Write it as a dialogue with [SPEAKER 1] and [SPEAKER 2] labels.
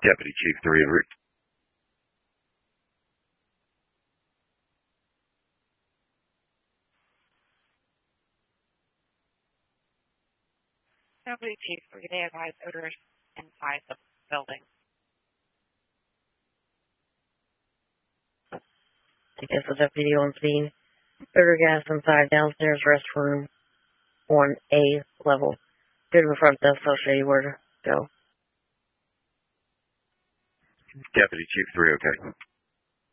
[SPEAKER 1] Deputy Chief 3 en route.
[SPEAKER 2] Deputy Chief, we can advise odors inside the building.
[SPEAKER 3] I guess the deputy on scene. Odor gas inside downstairs restroom on A level. Go to the front desk, I'll show you where to go.
[SPEAKER 1] Deputy Chief 3, okay.